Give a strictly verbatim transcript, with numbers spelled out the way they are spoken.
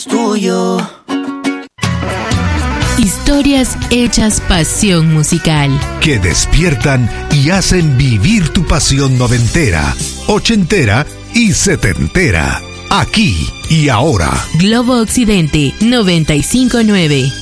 Tuyo. Historias hechas pasión musical. Que despiertan y hacen vivir tu pasión noventera, ochentera y setentera. Aquí y ahora. Globo Occidente noventa y cinco punto nueve.